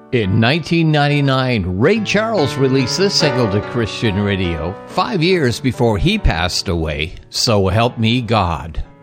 In 1999, Ray Charles released this single to Christian radio 5 years before he passed away, So Help Me God.